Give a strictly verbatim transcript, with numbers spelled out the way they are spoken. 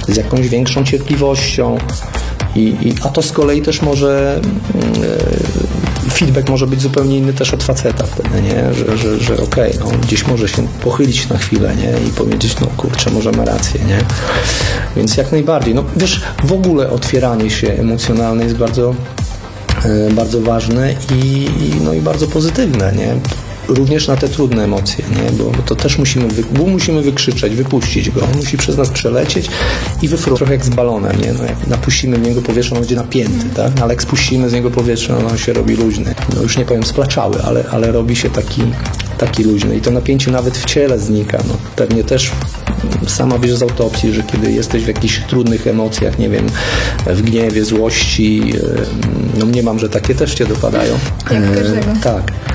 z jakąś większą cierpliwością. I, i, a to z kolei też może e, feedback może być zupełnie inny też od faceta wtedy, nie? Że, że, że okej, okay, no, gdzieś może się pochylić na chwilę, nie? I powiedzieć, no kurczę, może ma rację, nie? Więc jak najbardziej. No wiesz, w ogóle otwieranie się emocjonalne jest bardzo, e, bardzo ważne i, no, i bardzo pozytywne, nie? Również na te trudne emocje, nie? Bo to też musimy, wy, bo musimy wykrzyczeć, wypuścić go. On musi przez nas przelecieć i wyfruwać. Trochę jak z balonem, nie? No jak napuścimy w niego powietrze, on będzie napięty, tak? Ale jak spuścimy z niego powietrze, no on się robi luźny. No już nie powiem splaczały, ale, ale robi się taki, taki luźny. I to napięcie nawet w ciele znika. No, pewnie też sama wiesz z autopsji, że kiedy jesteś w jakichś trudnych emocjach, nie wiem, w gniewie, złości, no mniemam, że takie też cię dopadają. Jak każdego. E, tak.